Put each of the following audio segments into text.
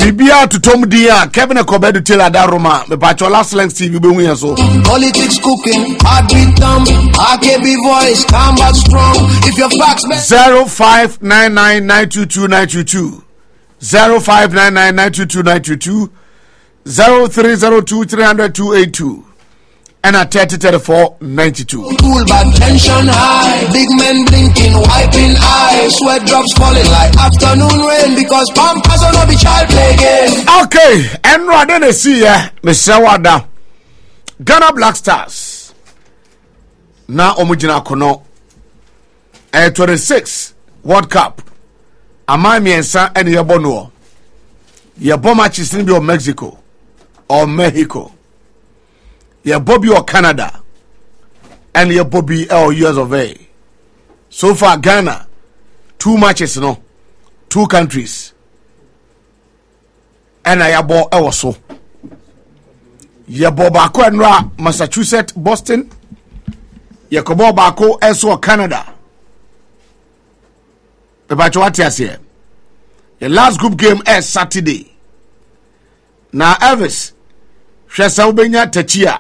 Bibia to Tom Dia, Kevin Kobedu Tela Daroma, the Pachola Slang TV Bunga so. Politics cooking, heartbeat dumb, RKB voice, calm but strong. If your facts 0599922922 0599922922 0302300282 and at 303492. Cool but tension high, big men blinking, wiping eyes, sweat drops falling like afternoon rain because Pampas will not be child play game. Okay, and rather than see Mr. Wada Ghana Black Stars now Omujina Kono 26 World Cup Amami and San and Yabono Yabo matches in your Mexico or Mexico. Your Bobby or Canada and your Bobby or US of A. So far, Ghana, 2 matches, no, 2 countries. And I abo also. Your Bobako and Ra, Massachusetts, Boston. Your Kobo Bako, also Canada. The Bachuatias here. The last group game is Saturday. Now, Elvis, Shesa Ubenya Tachia.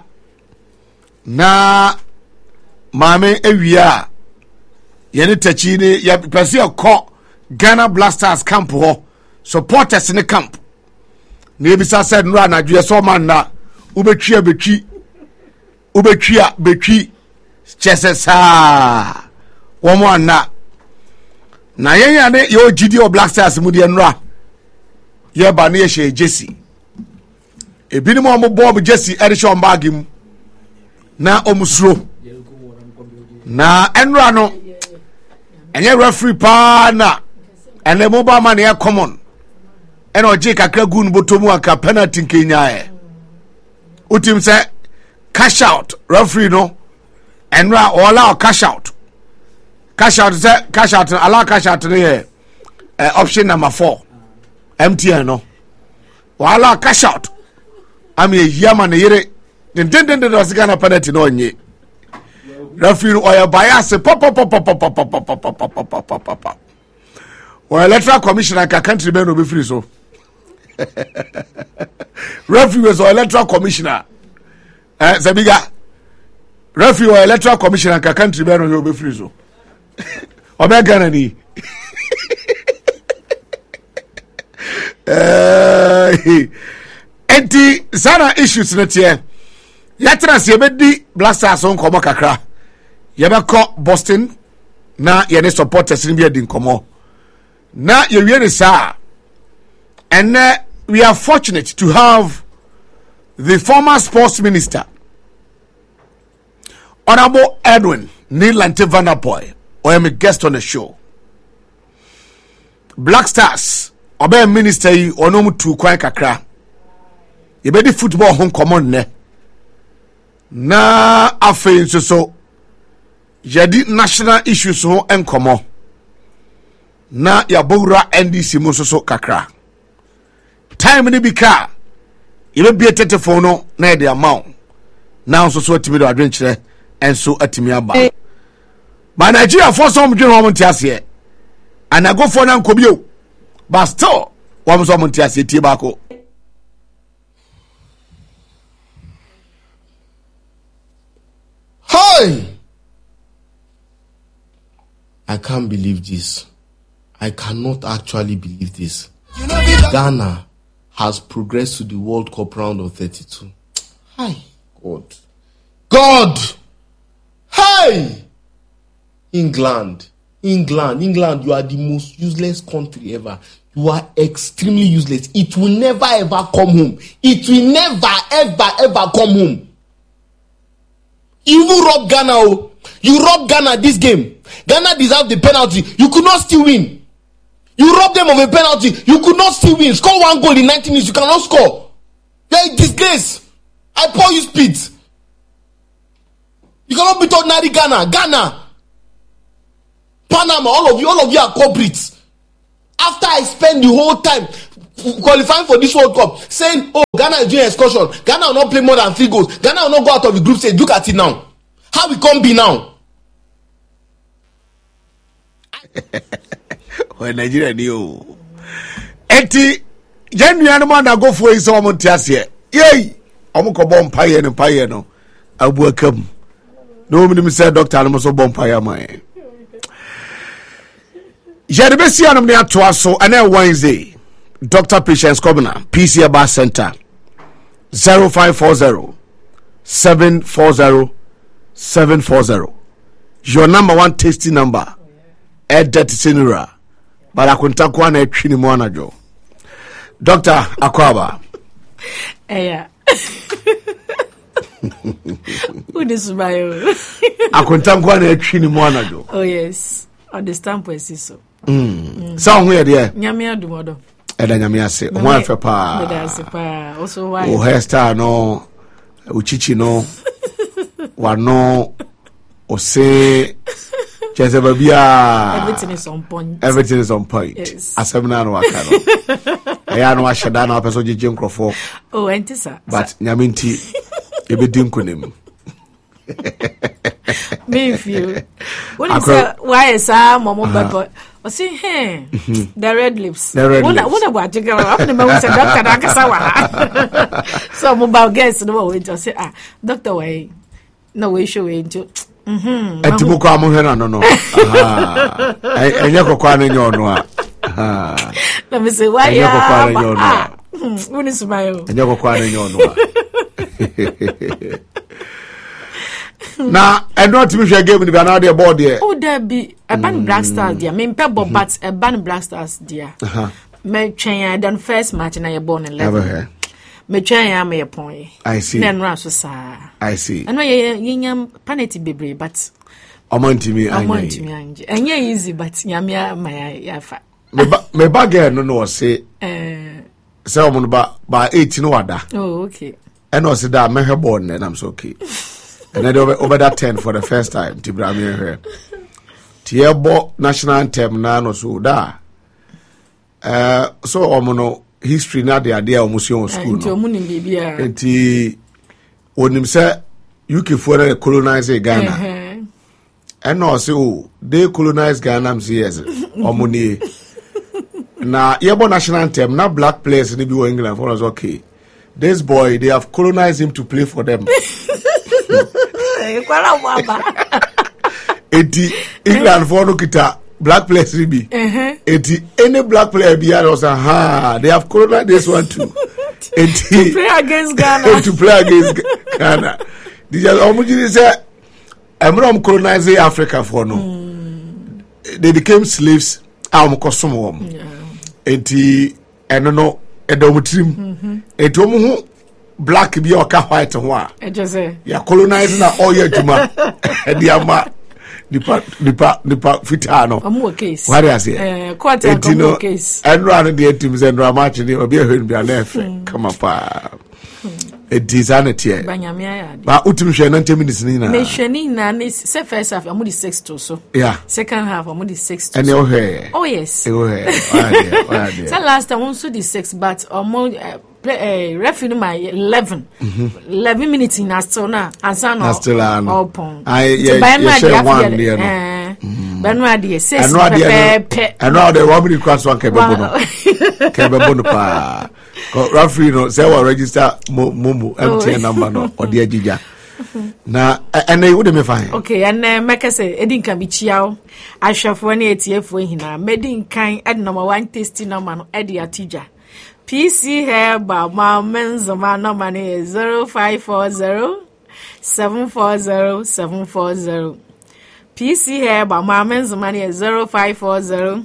Na mame ewia yene tachini ya pese ko Ghana Black Stars camp ho supporters in the camp na ebisa said no anadwe so man na ubetwia betwi chesesa womo anna na yenya ne yo gidi o Black Stars mu de nra ye ba na ye hye Jesse ebinim o mo bo Jesse edishon bag mu na omusro na enra no enye referee pa na ene mobile man ya common ene oje kakra gun botomu aka penalty nkenya e utim se cash out referee no enra allow cash out se cash out allow cash out ne option number 4 MTN no allow cash out ami yama ne yere den was Ghana penalty no nye referee oya bias pop or electoral commissioner ka country men no be free so referee was electoral commissioner Zabiga referee or electoral commissioner ka country men no be free so Ghana ni enti sana issues na tie yatra se yebedi Black Stars on komo kakra yebeko Boston na yene supporters ni bi edi nkomo na yewie ne saa and we are fortunate to have the former sports minister Honorable Edwin Nilante Vanderpoy or am a guest on the show. Black Stars obey minister yi onomu tu kwan kakra yebedi football home common ne na afei so jadi national issues ho enkomo na yabura NDC mo so kakra time ni bika yebe bi tetefo no na e de amount now so atimi do adwenkyere enso atimi aba ba Nigeria for some dwen ho montiase and I go for na nkobio but still wo so montiase tie bako. Hi! I can't believe this. I cannot actually believe this. Ghana has progressed to the World Cup round of 32. Hi, God. God! Hi! England, you are the most useless country ever. You are extremely useless. It will never ever come home. It will never ever come home. You even rob Ghana. Oh. You rob Ghana this game. Ghana deserves the penalty. You could not still win. You robbed them of a penalty. You could not still win. Score 1 goal in 90 minutes. You cannot score. You are a disgrace. I pour you spit. You cannot beat ordinary Ghana. Ghana. Panama. All of you are culprits. After I spend the whole time qualifying for this World Cup, saying, oh, Ghana is doing excursion. Ghana will not play more than 3 goals. Ghana will not go out of the group stage. Look at it now. How we come be now? Well, Nigeria, eti Genuine man I go for his own tias here. Yay! Omuko bomb pie and pie no. I will come. No me say doctor almost bomb pie my. Yadebesi anum ne atoa so and Wednesday. Dr. Patience Kobina, PC Bar Center 0540 740 740. Your number one tasty number. Ed that Sinura. But I couldn't talk one at Trini Monajo. Dr. Akwaba. Yeah. Who is my I couldn't talk one at Trini Monajo. Oh, yes. On the stamp is so. Somewhere there. Nyamia do modo. Edanyamia say, one for pa. Also, why? Oh, hairstyle no. Uchichi no. Wano. Ose. Everything is on point. Everything is on point. Yes. Asemna no wakano. Aya no ashada na person jeje nkrofo. Oh, entisa. But nyaminti ebedi nkonem. Me feel. When you say why is momo bebo? I say hey, the red lips. The red lips. What about you? I'm the man say doctor Nakasawa. So mobile guests no way to say doctor way. No way show into. Etimuko amuhena no. Enye kokwa na nyono a. Let me say why enye kokwa na nyono a. When is my enye kokwa na nyono a. Na eno timi hwe game ni ba na de board here. Oh there be a ban Black Stars there. Me pay but a ban Black Stars there. Me twen dan first match na ye born 11. Me twen ya me pon. I see. Then ran so sa. I see. Ano ye nyam penalty bebre but Omantimi anje. Enye easy but nyamia my ya fa. Me ba girl no say say omo ba 8 no wada. Oh okay. And also that me her born and I'm so okay. And then over that 10 for the first time Tibra me here. Tiebo national anthem na no so da. So omo no history na the idea of museum school no. Enti onim say UK for colonize Ghana. And no say oh they colonize Ghana am years omoni. Na yebo national anthem na black players in the England for us okay. This boy they have colonized him to play for them. Eti England for no kita black players be. Eti any black player be here also they have colonized this one too. Eti to play against Ghana. To play against Ghana. This is almost say I'm colonizing Africa for no. They became slaves. I'm custom. Eti no edomutrim. Eti omu black be or white ho a. Ya colonizing na all your juma. Edi ama nipa fita no. Omu case. What I say? Quite a case. And run the teams and match ni obi ehun bia na efe. Come up. It is an here. But utim share 90 minutes ni na. Me sheni na ni say first half amudi 6 to so. Yeah. Second half amudi 6 to. And you here. Oh yes. You here. So last time also the 6 but referee my 11. 11 minutes in still na ansa no. Still on. Open. I share one there no. Benwa de 6. And now the 1 minute cross one kebebo no. Kebebo no pa. Referee no say we register momo MTN number no or the agija. Na and they would me fine. Okay, and make say edin kan bi chiao ahwefo na etiefo hina medin kan ed number 1 tasty number no ed atija. PC Herba Menzoma number is 0540 740 740. PC Herba Menzoma is 0540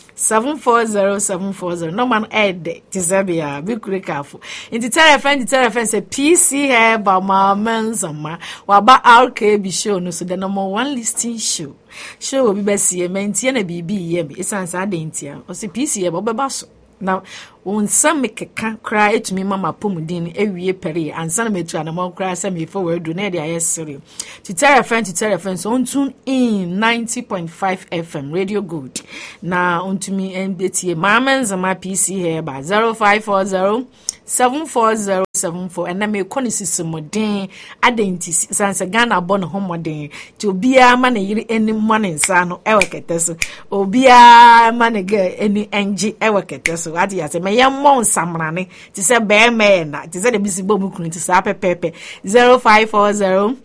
740 740. No man ed Tizabia Bikuri Kafu. In the telephone say PC Herba Menzoma. Waba RKB show no so the number 1 listing show. Show will be best here maintain a BB yem. It's answer dentia. Or see PC Herba Babaso. Now, when some make a cry to me, Mamma Pumudin, every year peri, and some me to animal cry, some me forward, do not I sorry. To tell a friend, so on tune in 90.5 FM, Radio Good. Now, on to me, and BT, Mammans and my PC here by 0540 740 74, and I may call some more day, identity, since a Ghana born home day, to be a man any money, son, or ewaketes, or be a man any NG ewaketes. So what you say, may ye mo nsamrane ti se be me na ti se de bisi bo mu kunu ti sa pepepe 0540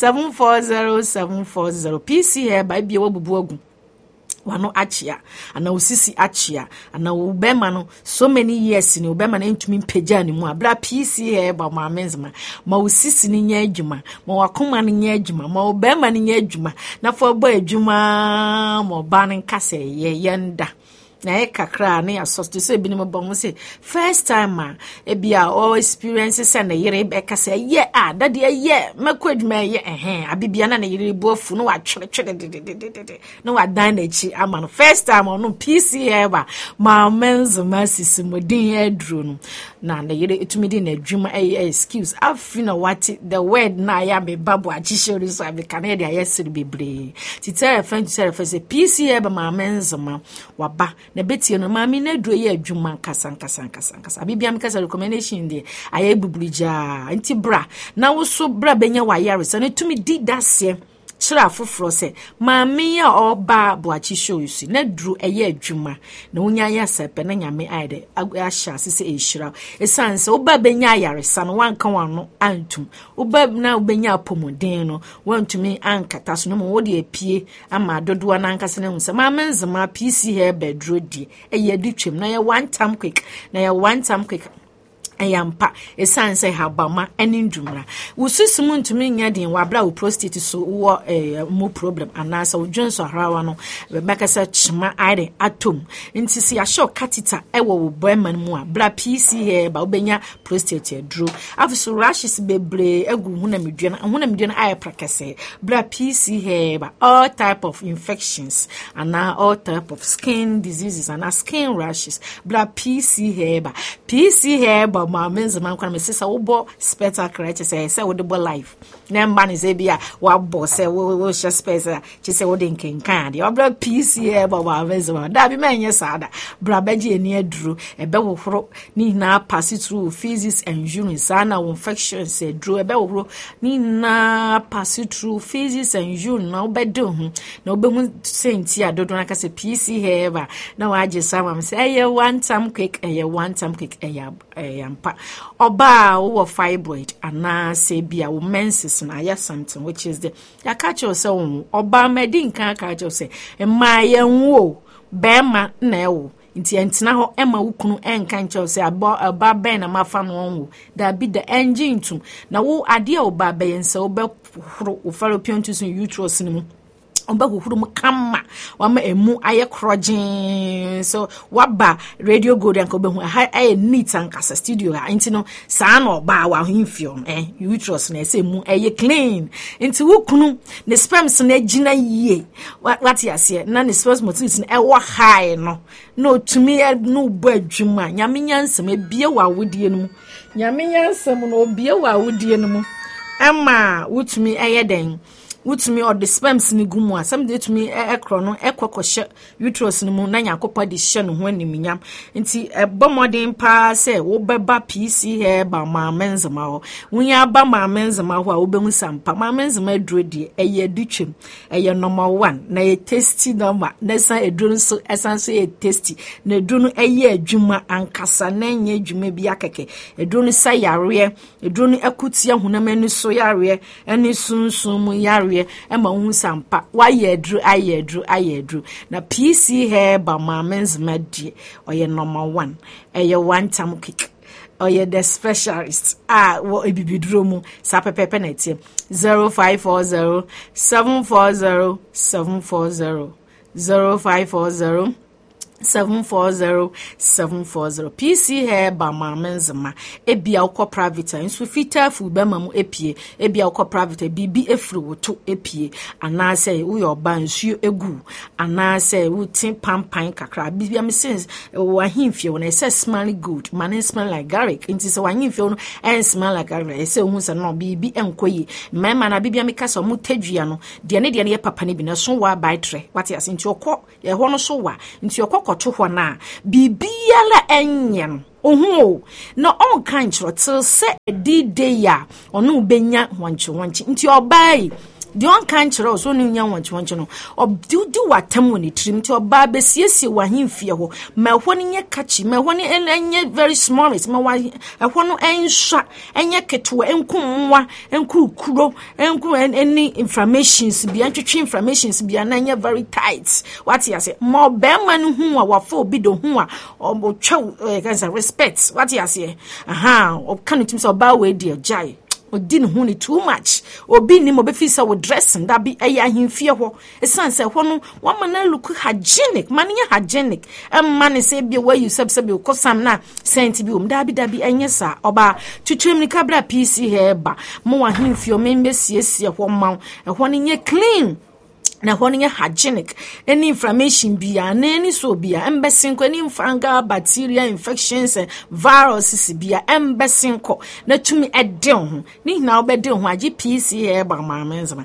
740 PC here by bia wabubu agu wano achia ana usisi achia ana ubema no so many years ni ubema na ntumi mpagya ni mu abra PC here ba ma menzma ma usisi ni nya adwuma ma wakoma ni nya adwuma ma ubema ni nya adwuma na fo ba adwuma mo ba ne nkase ye yenda na kakra na ya sosto so ebi ni mo say first time ebia all experiences and yere be kasa ye that ye makwadwuma ye abibia na yere bofu no wa twere no wa dan na chi ama no first time no PC eba ma menzo masisi modin edru no na yere etumi di na adwuma excuse afina what the word na ya be babu achishori so abi Canada yesiri bebre titera friend say PC eba ma menzo ma waba na beti no mami na duro ye adwuma kasa bibia me kasa recommendation de aye buburija anti bra na wo so bra benya wa yare so na tumi di dasie chira foforo se mami ya oba boachi show you see na duro eye adwuma na wonya ya sepe na nyame aide ahya sese ehira esanse oba benya yare sa no wanka wano antum oba na obenya apomuden no wantumi ankata so no mo wo de apie ama dodo na ankase na hunse mama nzema PC here bedro di eye ditwem na ya one time quick ayampa esanse habama eni ndumra ususumu ntumi nya den wabra wo prostate so wo mo problem anasa wo dwonso harawa no bekasa chima ire atom ntisi ya show catheter ewo wo boyman mu a bra PC here ba obenya prostate dro afiso rashes bebre egu hunamedua aye prakase bra PC here ba all type of infections and all type of skin diseases and skin rashes bra PC here ba ma menzo man kwa mesesa wo bo spectacle say wo de bo life na mba ne se bia wa bo se wo she spectacle che se wo de nkenkan de obra PC e ba ma menzo man da bi menye sada bra baji eni aduru ebe wo horo ni na pass through physics and urine sana infections e dru ebe wo horo ni na pass through physics and urine na obedo hu na obehu senti adodo na ka se PC he ba na wa age sama se eye one time quick yampa oba wo fibroid ana se bia wo menses na ya something which is the ya catch yourself oba medin kan catch yourself ma yanwo bema na ewo nti entina ho ema wukunu enka nche se aba ben na mafa no onwo da bi the engine tum na wo ade oba ben se obehoro wo fallopian tubes uterus ni mu omba huhuru mu kama wama emu aye krojin so waba radio gold anka obehu aye neat anka studio ha nti no saa na oba wa himfio uterus na ese mu aye clean nti wukunu ne sperms na gina yie what yase na ne sperms motility na ewo high no tumi no bo adwuma nyame nyansem ebie wa wodie no nyame nyansem no obie wa wodie no ama wutumi aye den wutumi or the sperms ni gumu a some dey tumi ekro no ekokoshe uterus ni mu na nyakopa de hye no ho animnyam nti bomodin pa se wo beba PC here ba ma menzema ho wunya ba ma menzema ho a wo behu sampa ma menzema aduro de eye ditwem eye number 1 na ye tasty number na san eduro so esan so ye tasty na eduro no eye adwuma ankasa na nya adwuma bi akeke eduro no sa yare eduro no akutia hunamani so yare eni sunsun mu yare ema hu sampa wa ayedru na PC here ba ma menzema die oye number 1 eye one time kick oye the specialist wo ebibiduro mu sa pepepe na tie 0540 740 740 0540 740 PC here ba ma menzema ebia ukọ private nso fita fu be ma mu epie ebia ukọ private bibi efri woto epie ana say wo yo ba nsuo egu ana say wo tin pampan kakra bibia me sense wo ahimfie wo na say smell good man smell like garlic nti say wo ahimfie no and smell like garlic say hu say no bibi enkoyi mema na bibia me kasa mu tadua no de ne ye papa ne bi na so wa by tre what ya nti okọ ye ho no so wa nti okọ koto ho na bibiala enyen ohu no on kan chro till se dide ya onu benya wanchi nti obai the on cancer so no nya wonchwonche no obdi watam woni trim ti oba be siesie wa hemfie ho ma ho ne nye kachi ma ho ne enye very small it ma wa ho no ensha enye keto enkunwa enkukuro enku any informations bi antwetwe informations bi na enye very tight what you say mo be man hu a wafo obi do hu a obotwa cancer respect what you say kan tim so ba we dia jai odin hu ni too much obi ni mo be fi say wo dressing that be eya hemfie ho esan say ho no wa man look hygienic man ye hygienic man say be where you subsebe ko sam na sent bi da bi enye sa oba twetwem ni kabra PC heba mo wa hemfie o membe siesie ho ma ho ni nye clean na ho ne hygienic any inflammation bia na any so bia embesinko any fungal bacteria infections and viruses bia embesinko na tumi ede ho ni na obede ho agi PC heba mamenzama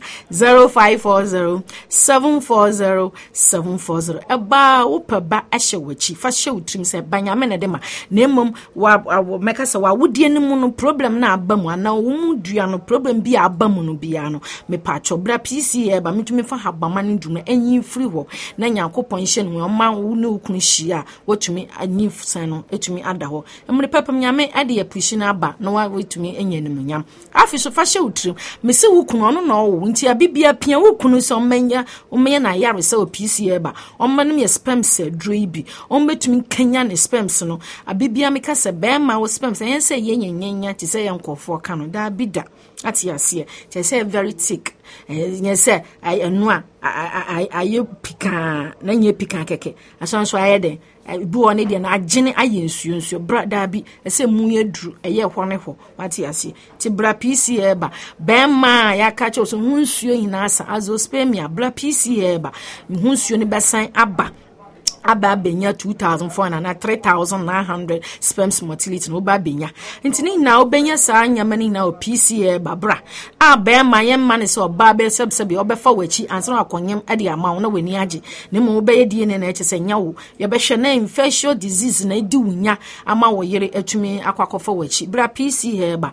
0540740740 eba upaba ahye wachi fa hye utrim se banyame na de ma na emom wa meka se wa wodie ni mu no problem na abamu ana wo mu dua no problem bia abamu no bia no me pacho bra PC heba metumi fa mani dum enyi free ho na Nyankopon hye no ma wo ne okunu hia wotumi anyi san no etumi ada ho emre pepem nyame ade ya pushi na aba na wotumi enya nemunyam afi so fa hye utrim me se wo kunu no na wo nti abibia pia wo kunu so menya na yare se o PC eba ommanum ye sperms droibi ombetumi kanya ne sperms no abibia meka se be ma wo sperms yen se yenyenya ti se yankofo ka no da bida ati ase ti se very thick yen se anu aye pika na nye pika keke asanso aye den bi woni de na agene aye nsuo brada bi ese mu yedru eye hone ho wati ase ti bra PC eba be ma ya ka che so hu nsuo hina asa azospemia bra PC eba hu nsuo ni besan aba benya 2400 na 3900 sperms motility no ba benya ntini na obenya sa nyama ni na o PC babra aba ma ye ma ne so ba be sebsebe obefa wachi anso akonyem ade ama na wani age ne mo be die ne na eche se nyawo ye be hwe na infectious disease na edi wunya ama wo yere atumi akwakofa wachi bra PC heba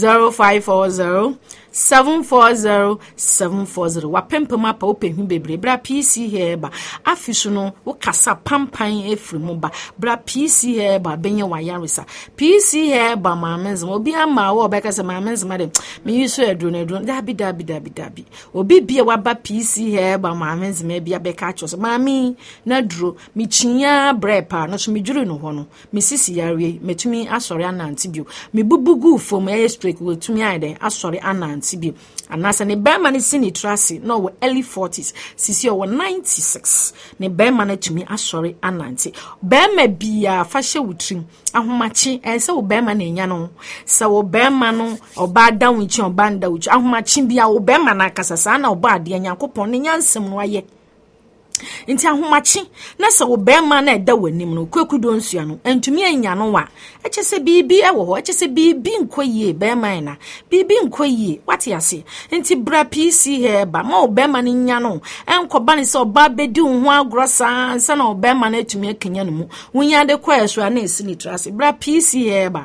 0540740740 wapempema pa opehu bebre bra PC heba afisu no wo kasa pampan efrimu ba bra PC heba benye wayarisa PC heba mamenzma obi ama wo obeka se mamenzma de me yuso edro dabi obi bia waba PC heba mamenzma bia beka acho mami na dro mi chinya brepa no so mi djuru no ho no mi sisi yare metumi asori ananti bio mi bubugu fom strike wo tumi ade asori ananti bio anasa ne bema ne sini trasi no wo early 40s sisi o 96 ne bema na tumi asori ananti bema bia fa hye wutrim ahomachi ense wo bema na nya no sa wo bema no oba dawo chi oba nda uchi ahomachi bia wo bema na kasasa na oba ade Nyankopon ne nyansem no aye nti ahomachi na se wo bema na eda wanim no kwekudo nsua no entumi anya no wa echese bibi ewo ho echese bibi nkoyie bema na bibi nkoyie wati ase nti bra PC heba ma wo bema ni nya no enkoba ne se oba bedi ho agrosa nsa na wo bema na etumi akanya no mu wunya de kwa esua na esi litrase bra PC heba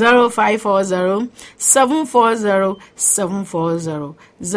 0540740740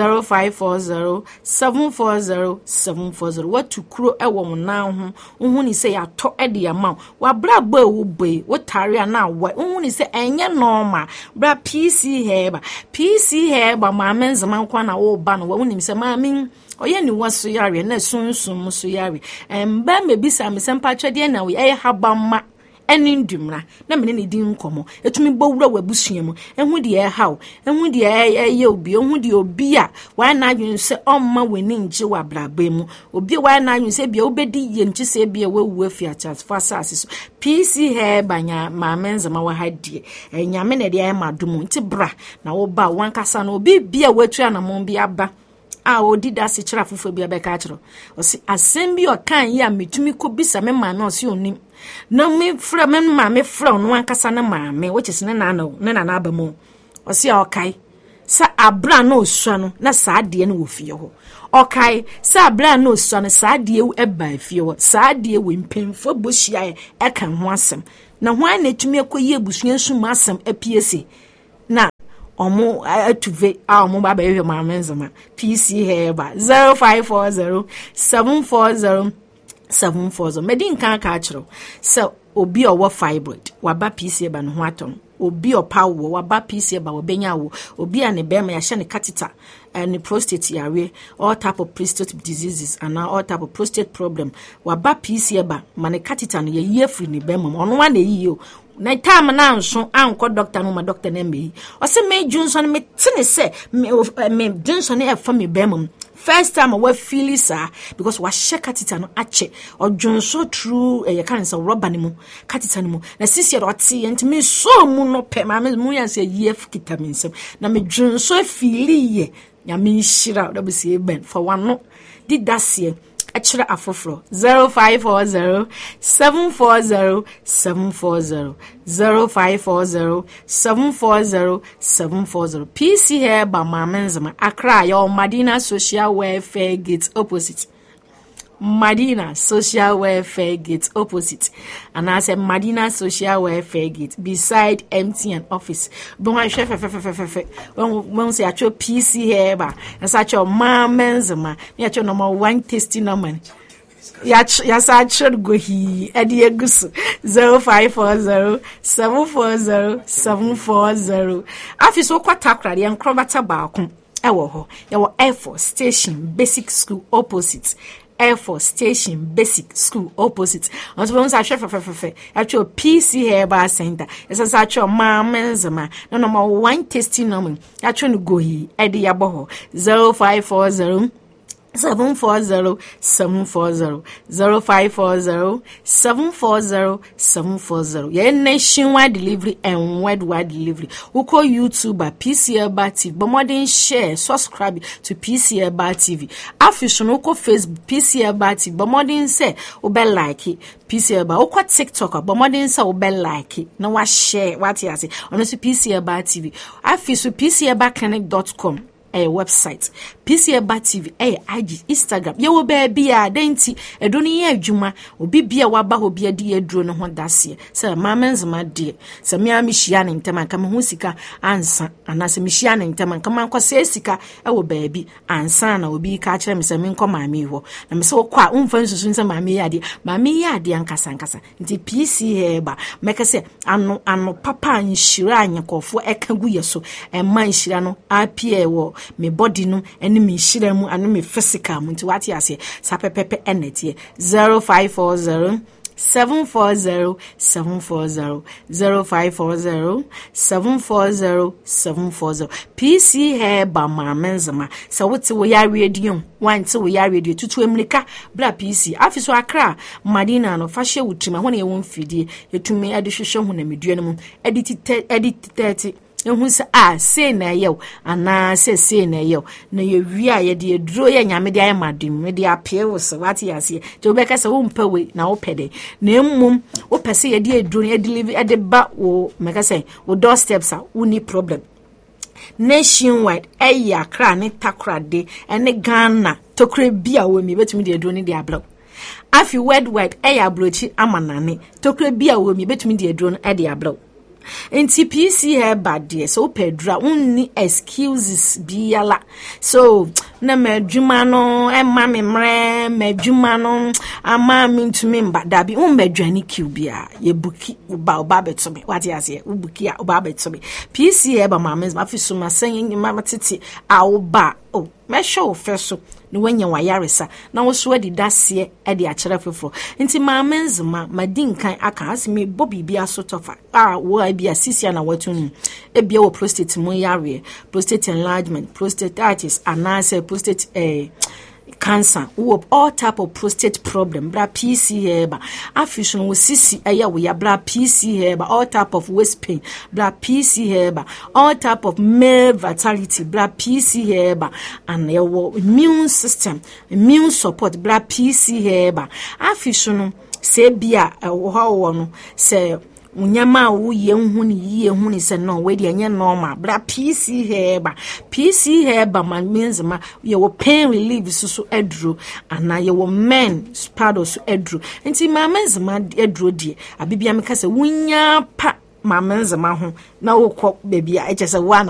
0540740740 watu kuro ewo mona ho hu ni se ya to ede ama wa bra ba wo be wo tare na wa hu ni se enye normal bra PC heba ma menzama nkwa na wo ba no wo ni se ma min oye ni waso yare na sunsun so yare mba mebisa mesempa twede na we habamma enindumra na mene ne din nkomo etumi bowura wabusuamu ehu de haw ehu de ye obi ehu de obi a wa na adwun se omma weni nje wa braba mu obi wa na adwun se bia obedi ye nchi se bia wawu afiacha fasase so PC heba nya mamenzama wa hadie nyame ne de madumu nti bra na wo ba wankasa na obi bia watu anamon bi aba odi da se kira fufu bia beka kiro osi asembi o kan ya metumi ko bisa me ma na osi onim na me fra me ma me fra no ankasa na ma me which is na na abamu osi okai sa abra na osua no na sa de na wo fie ho okai sa abra na osua no sa de e ba fie ho sa de we mpemfo bohia e kan ho asem na ho na etumi akoyi ebusua nsu ma asem apiese na omo atuve omo ba ba hwe maame nzema PC Herba 0540 740 740 medin kan ka achiro so obi owo fibroid waba PC Herba no ho atom obi opawo waba PC Herba wobenya wo obi ane bema ya hye ne catheter and prostate yare all type of prostate diseases and all type of prostate problem waba PC Herba mane catheter no ye free ne bema ono wa na yi o na time na nso anko doctor no ma doctor na me o se me Johnson me tene se me Johnson e fa me bema first time we feel sir because wa share catheter no ache or Johnson true e kan say rubber ni mu catheter ni mu na sisi do tie enti me so mu no pe ma me mu yan say yef vitamin sem na me Johnson feel ye ya me shira da be say ben for one no did that see Achira afofro 0540 740 740 0540 740 740 PC Herba Mamenzema Accra your Madina Social Welfare Gate opposite Madina Social Welfare Gate opposite and I said Madina Social Welfare Gate beside MTN office bon I chef when say actual PC Herba and such your Mamenzema ya cho number 1 tasty number ya should go he Eddie Gus 0540 740 740 afis wo kwatakra de enkrobata baako ewo ho yawo Air Force Station Basic School opposite Air Force Station Basic School opposite. On se bonsa chef actual PC Herba Center. Esa actual Mamenzema. No number 1 tasting number. Actually go he Eddie Yaboho 0540 740 740 0540 740 740. Yeah, nationwide delivery and worldwide delivery. We call YouTuber PC Herba TV. But more than share, subscribe to PC Herba TV. Afisho no ko Facebook PC Herba TV. But more than say, obe like it. PC Herba. Oko TikTok. But more than say, obe like it. No wa share. What you say? Honestly, PC Herba TV. Afisho PCHerbaClinic.com. A website PC Herba TV IG Instagram ye wo ba bia denti edoni ye adwuma obi bia waba ho bia di eduro ne ho dase se Mamenzema de se me amihia ne ntema ka me ho sika ansa anase mihia ne ntema ka man kwase sika e wo ba bi ansa na obi ka kire me se me nko maame ho na me se wo kwa umfa nsusu nse maame ya de ankasa nti PC Herba meka se ano papa nhira anyekofo eka gu yeso e man nhira no apie wo me body no ene me shira mu anu me physical mu nti wati ase sa pepepe enetie 0540 740 740 0540 740 740 PC Herba Mamenzema sa wote wo ya radio wanti wo ya radio tutu emlika bra PC afiso Accra Madina no fashe wutima ho na ye won fidie yetumi ade hwehwe ho na medua no mu edit 30 ehun se say na yew ana say na yew na ye wi a ye de duro ye nyame de aye madem me de apie wo se wati ase te obeka se wo mpa we na wo pede na emmum wo pese ye de duro ye deliver e de ba wo meka se wo doorsteps a wo ni problem nationwide Accra ne Takra de ene Ghana tokre bia wo mi betumi de duro ni de ablo afi worldwide abrochi amanane tokre bia wo mi betumi de duro e de ablo Nti PC Herba de so pedra unni excuses biala so na medwuma no emma memre medwuma no ama me ntumi mba da bi medwani kiubia ye buki ba betome what you say ubuki a ba betome PC Herba Mamenzema afiso masen mama tete awba oh me show feso no wanya wayaresa na wo so adi dase e de akere foforo nti Mamenzema madinkan aka asime bobibia so tofa wo bia sisia na watun e bia wo prostate mo yare prostate enlargement prostatitis anase prostate cancer who all type of prostate problem bra PC Herba afishon wo sisi aya wo ya bra PC Herba all type of waist pain bra PC Herba all type of male vitality bra PC Herba and your immune system immune support bra PC Herba afishon se bia wo no se unyama wo ye huni se no we de anya normal bra PC Herba Mamenzema ye wo pain relief so edro ana ye wo men spado so edro nti Mamenzema edro die abibia meka se wunya pa Mamenzema ho na wo kɔ bebia eche se wa